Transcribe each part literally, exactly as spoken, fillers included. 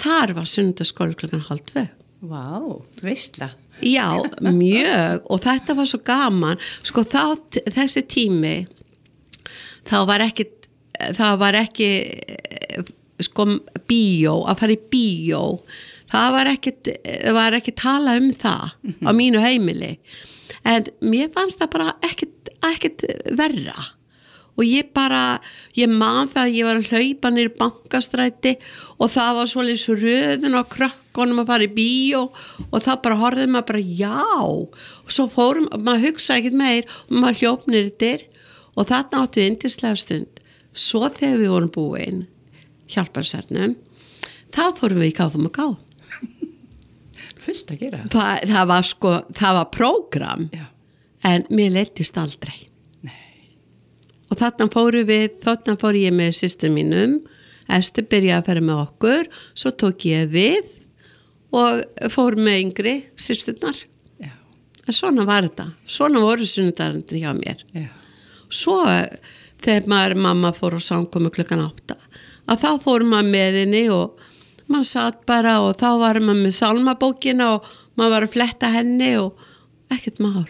þar var sunnudagsskóli klukkan hálf tvö. Vá, veistla. Já, mjög, og þetta var svo gaman, sko þá, þessi tími, þá var ekki, það var ekki, sko, bíó, að fara í bíó, það var ekki, var ekki tala um það mm-hmm. á mínu heimili, en mér fannst það bara ekkit, ekkit verra. Og ég bara, ég man það að ég var að hlaupa niður bankastræti og það var svolítið röðun á krökkunum að fara í bíó og það bara horfði maður bara já og svo fórum, maður hugsaði ekkert meir og maður hljóp niður dyr og þarna áttu við yndislega stund. Svo þegar við vorum búin hjálparsernum, þá fórum við í káfum og ká. Fullt að gera. Það, það var sko, það var prógram, já. En mér leiddist aldrei. Og þarna fóru við, þarna fóru ég með systur mínum, eftir byrjaði að fara með okkur, svo tók ég við og fór með yngri systurnar. Já. En svona var þetta, svona voru sunnudagarnir hjá mér. Já. Svo þegar maður, mamma fór á samkomu klukkan átta, að þá fór maður með henni og maður satt bara og þá var maður með sálmabókina og maður var að fletta henni og ekkert mál.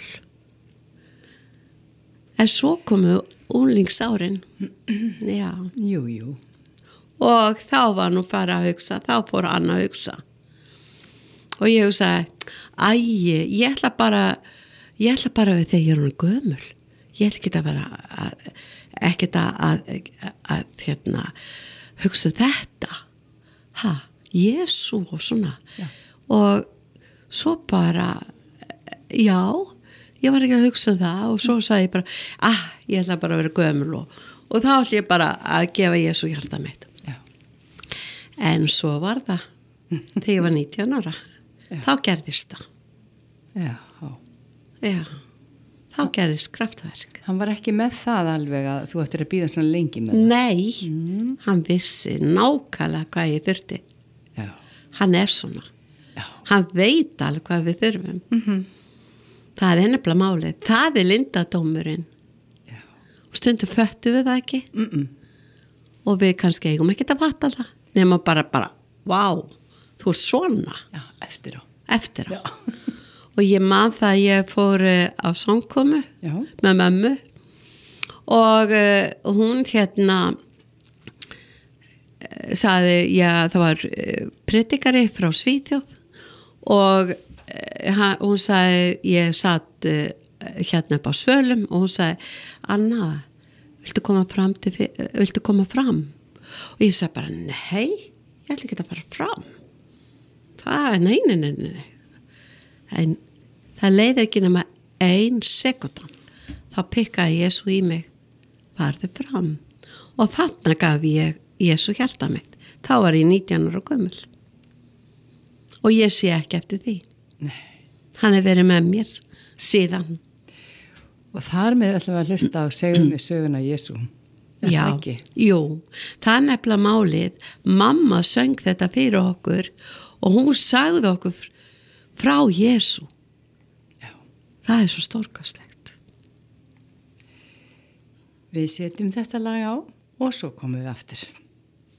En svo komu unglingsárin, já. Jú, jú. Og þá var nú fara að hugsa, þá fór Anna að hugsa. Og ég hugsaði, æi, ég ætla bara, ég ætla bara við þegar ég er hún gömul. Ég ætla ekki að vera, að, ekkert að, að, að, hérna, hugsa þetta. Ha, Jesú og svona. Já. Og svo bara, já, ég var ekki að hugsa um það og svo sagði ég bara, ah, ég ætla bara að vera gömul og, og þá ætla ég bara að gefa Jesú hjarta mitt. Já. En svo var það, þegar ég var nítján ára, já. Þá gerðist það. Já. Já, þá gerðist kraftverk. Hann var ekki með það alveg að þú ættir að bíða svona lengi með það? Nei, mm. hann vissi nákvæmlega hvað ég þurfti. Já. Hann er svona. Já. Hann veit alveg hvað við þurfum. Mhm. Það er nefnilega málið. Það er lindadómurinn. Já. Og stundu föttu við það ekki. Mm-mm. Og við kannski eigum ekki að fatta það. Nefnum bara, bara, vá, þú er svona. Já, eftir á. Eftir á. Og ég man það að ég fór á samkomu Já. Með mömmu. Og uh, hún hérna uh, sagði, já, það var uh, predikari frá Svíþjóð og hún sagði, ég satt uh, hérna upp á svölum og hún sagði, Anna, viltu koma fram til, viltu koma fram? Og ég sagði bara, nei, ég ætla ekki að fara fram. Það, nei, nei, nei, nei. En það leiði ekki nema ein sekundan. Þá pikkaði Jesú í mig, farðu fram. Og þarna gaf ég Jesú hjarta mitt. Þá var ég nítján ára gömul. Og ég sé ekki eftir því. Nei. Hann er verið með mér síðan. Og þar með ætlum við að hlusta á segjum með söguna Jesú. Já, jú. Það er nefnilega málið. Mamma söng þetta fyrir okkur og hún sagði okkur frá Jesú. Já. Það er svo stórkostlegt. Við setjum þetta lag á og svo komum við aftur.